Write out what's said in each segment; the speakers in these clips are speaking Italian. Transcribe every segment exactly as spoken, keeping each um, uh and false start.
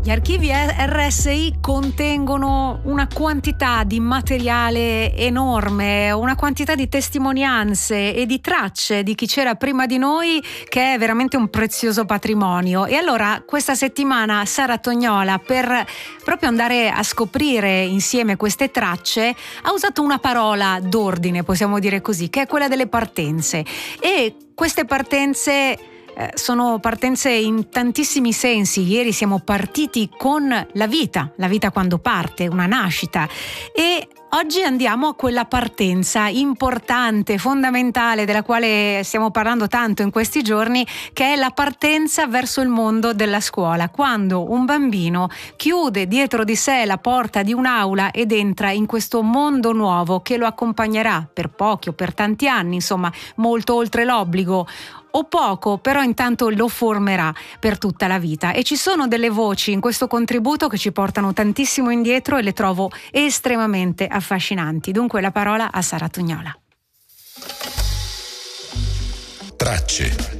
Gli archivi R S I contengono una quantità di materiale enorme, una quantità di testimonianze e di tracce di chi c'era prima di noi che è veramente un prezioso patrimonio. E allora questa settimana Sara Tognola, per proprio andare a scoprire insieme queste tracce, ha usato una parola d'ordine, possiamo dire così, che è quella delle partenze. E queste partenze Eh, sono partenze in tantissimi sensi. Ieri siamo partiti con la vita, la vita quando parte, una nascita, e oggi andiamo a quella partenza importante, fondamentale, della quale stiamo parlando tanto in questi giorni, che è la partenza verso il mondo della scuola, quando un bambino chiude dietro di sé la porta di un'aula ed entra in questo mondo nuovo che lo accompagnerà per pochi o per tanti anni, insomma molto oltre l'obbligo o poco, però intanto lo formerà per tutta la vita. E ci sono delle voci in questo contributo che ci portano tantissimo indietro e le trovo estremamente affascinanti. Dunque la parola a Sara Tognola. Tracce.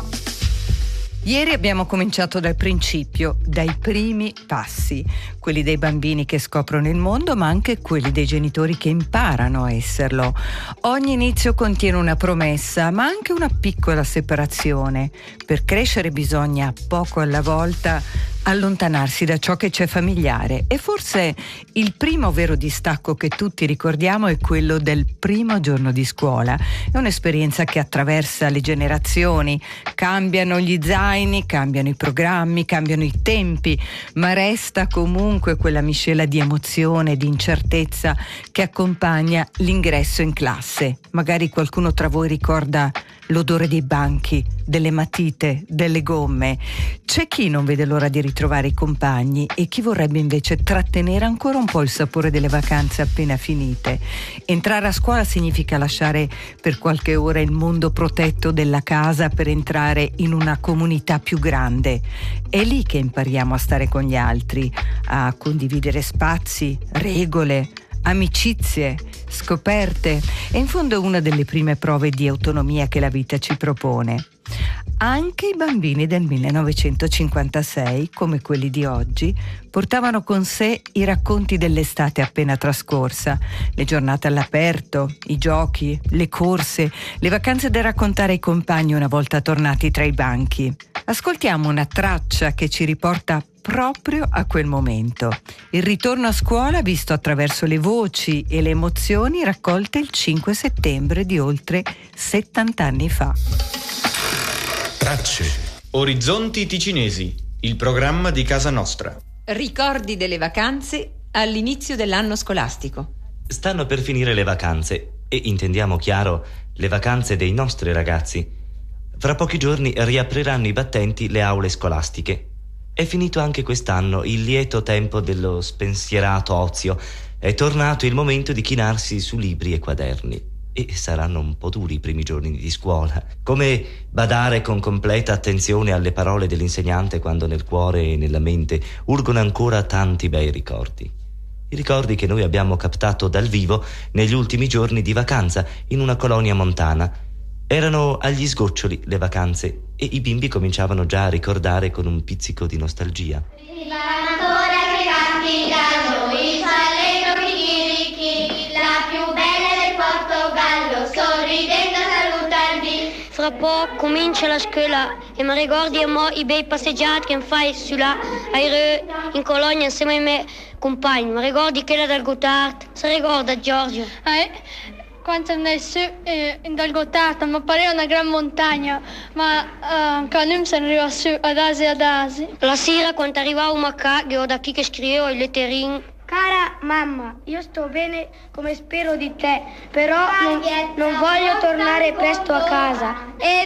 Ieri abbiamo cominciato dal principio, dai primi passi, quelli dei bambini che scoprono il mondo, ma anche quelli dei genitori che imparano a esserlo. Ogni inizio contiene una promessa, ma anche una piccola separazione. Per crescere bisogna, poco alla volta, allontanarsi da ciò che c'è familiare, e forse il primo vero distacco che tutti ricordiamo è quello del primo giorno di scuola. È un'esperienza che attraversa le generazioni, cambiano gli zaini, cambiano i programmi, cambiano i tempi, ma resta comunque quella miscela di emozione e di incertezza che accompagna l'ingresso in classe. Magari qualcuno tra voi ricorda l'odore dei banchi, delle matite, delle gomme. C'è chi non vede l'ora di ritrovare i compagni e chi vorrebbe invece trattenere ancora un po' il sapore delle vacanze appena finite. Entrare a scuola significa lasciare per qualche ora il mondo protetto della casa per entrare in una comunità più grande. È lì che impariamo a stare con gli altri, a condividere spazi, regole, amicizie, scoperte, e in fondo è una delle prime prove di autonomia che la vita ci propone. Anche i bambini del millenovecentocinquantasei, come quelli di oggi, portavano con sé i racconti dell'estate appena trascorsa, le giornate all'aperto, i giochi, le corse, le vacanze da raccontare ai compagni una volta tornati tra i banchi. Ascoltiamo una traccia che ci riporta proprio a quel momento. Il ritorno a scuola visto attraverso le voci e le emozioni raccolte il cinque settembre di oltre settanta anni fa. Tracce. Orizzonti Ticinesi, il programma di casa nostra. Ricordi delle vacanze all'inizio dell'anno scolastico. Stanno per finire le vacanze e, intendiamo chiaro, le vacanze dei nostri ragazzi. Fra pochi giorni riapriranno i battenti le aule scolastiche. È finito anche quest'anno il lieto tempo dello spensierato ozio. È tornato il momento di chinarsi su libri e quaderni. E saranno un po' duri i primi giorni di scuola. Come badare con completa attenzione alle parole dell'insegnante quando nel cuore e nella mente urgono ancora tanti bei ricordi. I ricordi che noi abbiamo captato dal vivo negli ultimi giorni di vacanza in una colonia montana. Erano agli sgoccioli le vacanze e i bimbi cominciavano già a ricordare con un pizzico di nostalgia. Ancora che canti da noi, Salento Chirichi, la più bella del Portogallo, sorridendo salutarvi. Fra poco comincia la scuola e mi ricordi mo i bei passeggiati che fai sulla aereo in colonia insieme ai miei compagni. Mi ricordi quella del Gotthard? Si ricorda Giorgio? Eh? Quando andai su eh, dal Gotthard mi pareva una gran montagna, ma uh, quando se ne arriva su ad Asi ad Asi. La sera quando arrivavo a casa, io da chi che scrivevo i letterini. Cara mamma, io sto bene come spero di te, però non, non voglio tornare presto a casa. E